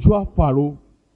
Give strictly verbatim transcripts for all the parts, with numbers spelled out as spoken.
ojú àfàrò,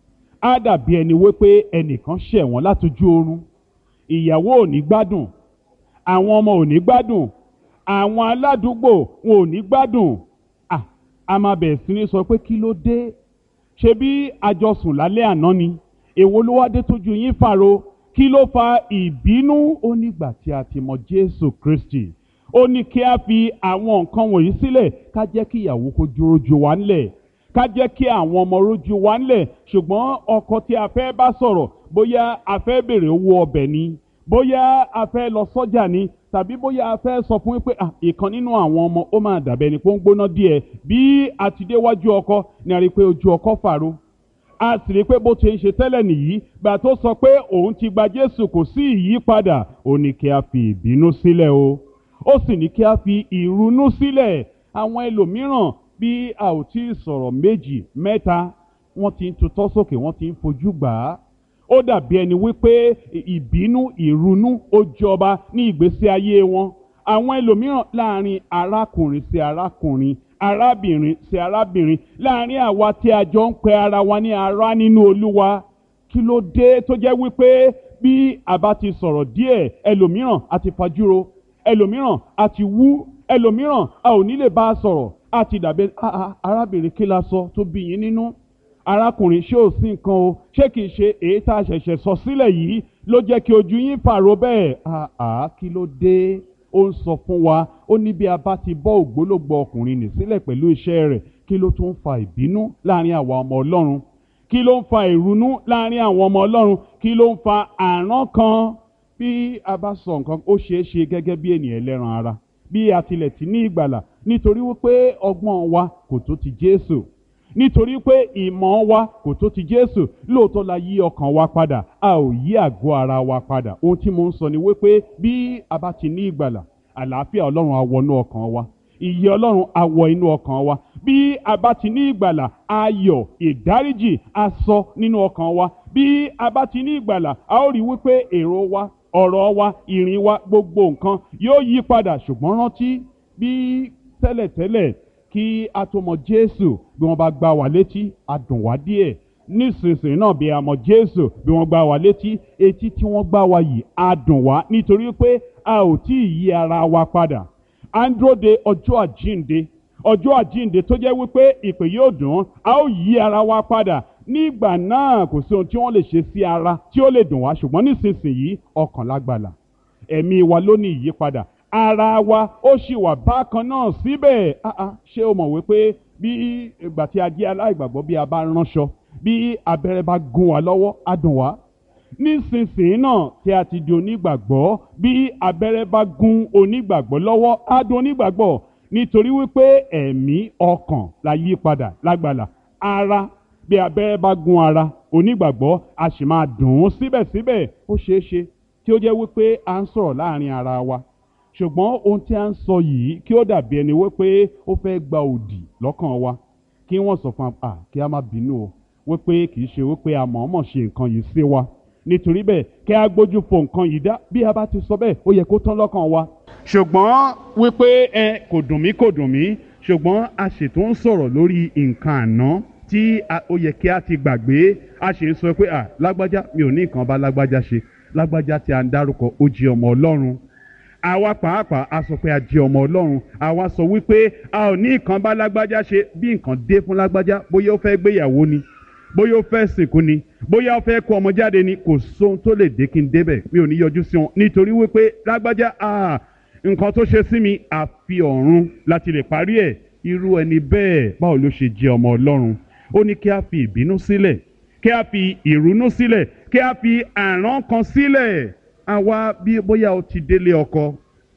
á dàbí ẹni wípé ẹnìkan ṣẹ̀ wọ́n látojú oorun. Ìyàwó ò ní gbádùn, àwọn ọmọ ò ní gbádùn, àwọn aládùúgbò wọn ò ní gbádùn. À, a máa bẹ̀rẹ̀ sí ní sọ pé kí ló dé? Ṣé bí àjọsùn lálẹ́ àná ni? Èwo ló wá dé tójú yín fàrò? Kí ló fa ìbínú? Ó nígbà tí a ti mọ Jésù Kristi, ó ní kí a fi àwọn nǹkan wọ̀nyí sílẹ̀, ká jẹ́ kí ìyàwó kó dúró ju wa ńlẹ̀, ká jẹ́ kí àwọn ọmọ rójú wa ńlẹ̀. Ṣùgbọ́n ọkọ tí a fẹ́ bá sọ̀rọ̀, bóyá a fẹ́ bèrè owó ọbẹ̀ ni, bóyá a fẹ́ lọ sọ́jà ni, tàbí bóyá a fẹ́ sọ fún wípé ah, ìkan nínú àwọn ọmọ ó máa dàbẹ́ ni pé ó ń gbóná díẹ̀. Bí a ti déwájú ọkọ ni a rí i pé ojú ọkọ fàrò, a sì rí i pé bó ti ń ṣe tẹ́lẹ̀ nìyí. Gbà tó sọ pé òun ti gba Jésù, kò sí ìyípadà. Ó ní kí a fi ìbínú sílẹ̀ o, ó sì ní kí a fi ìrunú sílẹ̀. Àwọn ẹlòmíràn, bí a ò tí ì sọ̀rọ̀ méjì mẹ́ta, wọ́n ti ń tutọ́ sókè, wọ́n ti ń fojú gbà á. Ó dàbí ẹni wípé ìbínú, ìrunú ó jọba ní ìgbésí ayé wọn. Àwọn ẹlòmíràn láàrin arákùnrin sí arákùnrin, arábìnrin sí arábìnrin, láàrin àwa tí a jọ ń pe ara wa ní ará nínú Olúwa. Kí ló dé tó jẹ́ wípé bí a bá ti sọ̀rọ̀ díẹ̀, ẹlòmíràn a ti fajúro, ẹlòmíràn a ti wú, ẹlòmíràn a ò ní lè bá a sọ̀rọ̀, a ti dàbí arábìnrin kí la sọ tó bí yín nínú, arákùnrin ṣé ò sí nǹkan o, ṣé kìí ṣe èyí tá a ṣẹ̀ṣẹ̀ sọ sílẹ̀ yìí ló jẹ́ kí ojú yín fàrò bẹ́ẹ̀? Àá, kí ló dé? Ó ń sọ fún wa, ó ní bí a bá ti bọ́ ògbólógbòó ọkùnrin nì sílẹ̀ pẹ̀lú iṣẹ́ rẹ̀, kí ló tún ń fa ìbínú láàrin àwa ọmọ Ọlọ́run? Kí ló ń fa ìrunú láàrin àwọn ọmọ Ọlọ́run? Kí ló ń fa àrán kan? Bí a bá sọ nǹkan, ó ṣeé ṣe gẹ́gẹ́ bí ènìyàn ẹlẹ́ran ara, bí a tilẹ̀ ti ní ìgbàlà, nítorí wípé ọgbọ́n wa kò tó ti Jésù, nítorí pé ìmọ̀ wa kò tó ti Jésù. Lóòótọ́ la yí ọkàn wa padà, a ò yí àgọ́ ara wa padà. Ohun tí mo ń sọ ni wípé bí a bá ti ní ìgbàlà, àlàáfíà Ọlọ́run á wọnú ọkàn wa, ìyè Ọlọ́run á wọ inú ọkàn wa. Bí a bá ti ní ìgbàlà, ayọ̀, ìdáríjì á sọ nínú ọkàn wa. Bí a bá ti ní ìgbàlà, a ó rí wípé èrò wa, ọ̀rọ̀ wa, ìrìn wa, gbogbo nǹkan yóò yí padà. Ṣùgbọ́n rántí, bí tẹ́lẹ̀tẹ́lẹ̀ kí a tó mọ Jésù, bí wọ́n bá gbá wa létí, á dùn wá díẹ̀. Nísinsìnyí náà bí a mọ Jésù, bí wọ́n gbá wa létí, etí tí wọ́n gbá wa yìí á dùn wá, nítorí pé a ò tí ì yí ara wa padà. À ń dúró de ọjọ́ àjíǹde, ọjọ́ àjíǹde tó jẹ́ wípé ìpè yóò dùn, a ó yí ara wa padà. Nígbà náà kò sí ohun tí wọ́n lè ṣe sí ara tí ó lè dùn wá. Ṣùgbọ́n nísinsìnyí ọkàn lágbàlà, ẹ̀mí wa ló ní ìyípadà, ara wa ó sì wà bákan náà síbẹ̀. Ṣé o mọ̀ wípé bí ìgbà tí a jẹ́ aláìgbàgbọ́, bí a bá ránṣọ, bí abẹ́rẹ́ bá gún wa lọ́wọ́, á dùn wá. Nísinsìnyí náà tí a ti di onígbàgbọ́, bí abẹ́rẹ́ bá gún onígbàgbọ́ lọ́wọ́, á dùn onígbàgbọ́, nítorí wípé ẹ̀mí, ọkàn la yí padà lágbàlà. Ara, bí abẹ́rẹ́ bá gún ara onígbàgbọ́, a sì máa dùn ún síbẹ̀síbẹ̀. Ó ṣeé ṣe tí ó jẹ́ wípé à ń sọ̀rọ̀ láàrin ara wa, ṣùgbọ́n ohun tí a ń sọ yìí kí ó dàbí ẹni wípé ó fẹ́ gba òdì lọ́kàn wa, kí wọ́n sọ fún wa kí a má bínú o, wípé kì í ṣe wípé a mọ̀ọ́mọ̀ ṣe nǹkan yìí sí wa. Nítorí bẹ́ẹ̀ kí a gbójú fo nǹkan yìí dá. Bí a bá ti sọ bẹ́ẹ̀, ó yẹ kó tán lọ́kàn wa. Ṣùgbọ́n wípé ẹ kò dùn mí kò dùn mí, ṣùgbọ́n a sì tún ń sọ̀rọ̀ lórí nǹkan àná tí ó yẹ kí a ti gbàgbé. A sì ń sọ pé à lágbájá, mi ò ní nǹkan bá lágbájá ṣe. Lágbájá tí a ń dárúkọ, ó jẹ́ ọmọ Ọlọ́run. Àwa pàápàá a sọ pé a jẹ́ ọmọ Ọlọ́run. Àwa sọ wípé a ò ní nǹkan bá lágbájá ṣe. Bí nǹkan dé fún lágbájá, bóyá ó fẹ́ gbéyàwó ni, bóyá ó fẹ́ sìnkú ni, bóyá ó fẹ́ kó ọmọ jáde ni, kò sóhun tó lè dé kí n débẹ̀, mi ò ní yọjú sí wọn. Nítorí wípé lágbájá, ah nǹkan tó ṣe sí mi, àfi ọ̀run láti lè parí ẹ̀. Irú ẹni bẹ́ẹ̀ báwo ló ṣe jẹ́ ọmọ Ọlọ́run? Ó ní kí a fi ìbínú sílẹ̀, kí a fi ìrunú sílẹ̀, kí a fi àrán kan sílẹ̀. Àwa bí bóyá o ti délé ọkọ,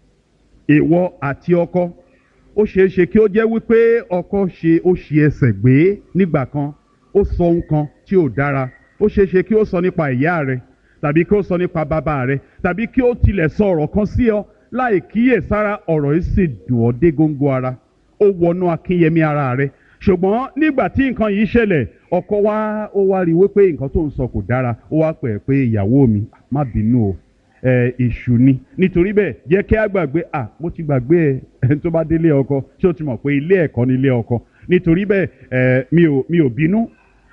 ìwọ àti ọkọ, ó ṣeé ṣe kí ó jẹ́ wípé ọkọ ṣe ó ṣe ẹsẹ̀ gbé nígbà kan, ó sọ nǹkan tí ò dára. Ó ṣeé ṣe kí ó sọ nípa ìyá rẹ, tàbí kí ó sọ nípa bàbá rẹ, tàbí kí ó tilẹ̀ sọ ọ̀rọ̀ kan sí ọ láì kíyèsára. Ọ̀rọ̀ yìí sì dùn ọ́ dé góńgó ara, ó wọnú akínyẹmí ara rẹ. Ṣùgbọ́n nígbà tí nǹkan yìí ṣẹlẹ̀, ọkọ wa ó wá rí wípé nǹkan tó ń sọ kò dára. Ó wá pè é pé ìyàwó mi, má bínú o, èṣù ni. Nítorí bẹ́ẹ̀ jẹ́ kí a gbàgbé. à mo ti gbàgbé ẹ ẹni tó bá délé ọkọ, ṣé o ti mọ̀ pé ilé ẹ̀kọ́ ni ilé ọkọ? Nítorí bẹ́ẹ̀ mi ò mi ò bínú,